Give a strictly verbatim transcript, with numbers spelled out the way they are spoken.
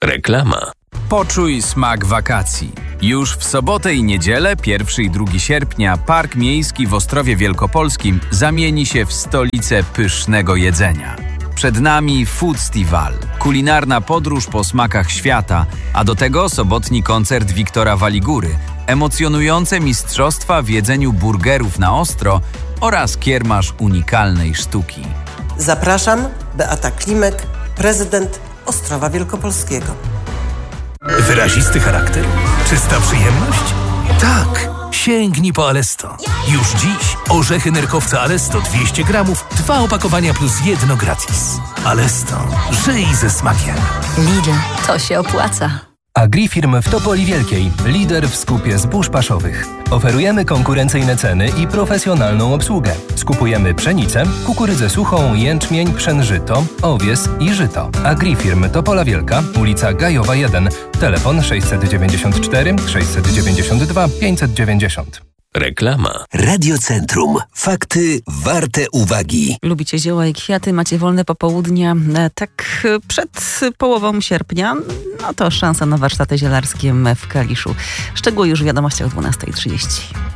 Reklama. Poczuj smak wakacji. Już w sobotę i niedzielę, pierwszego i drugiego sierpnia, Park Miejski w Ostrowie Wielkopolskim zamieni się w stolicę pysznego jedzenia. Przed nami Foodstival, kulinarna podróż po smakach świata, a do tego sobotni koncert Wiktora Waligury, emocjonujące mistrzostwa w jedzeniu burgerów na ostro oraz kiermasz unikalnej sztuki. Zapraszam, Beata Klimek, prezydent Ostrowa Wielkopolskiego. Wyrazisty charakter? Czysta przyjemność? Tak! Sięgnij po Alesto. Już dziś orzechy nerkowca Alesto dwieście gramów, dwa opakowania plus jedno gratis. Alesto. Żyj ze smakiem. Lidl, to się opłaca. Agrifirm w Topoli Wielkiej, lider w skupie zbóż paszowych. Oferujemy konkurencyjne ceny i profesjonalną obsługę. Skupujemy pszenicę, kukurydzę suchą, jęczmień, pszenżyto, owies i żyto. Agrifirm Topola Wielka, ulica Gajowa jeden, telefon sześćset dziewięćdziesiąt cztery sześćset dziewięćdziesiąt dwa pięćset dziewięćdziesiąt. Reklama. Radiocentrum. Fakty warte uwagi. Lubicie zioła i kwiaty, macie wolne popołudnia, tak przed połową sierpnia, no to szansa na warsztaty zielarskie w Kaliszu. Szczegóły już w wiadomościach o dwunasta trzydzieści.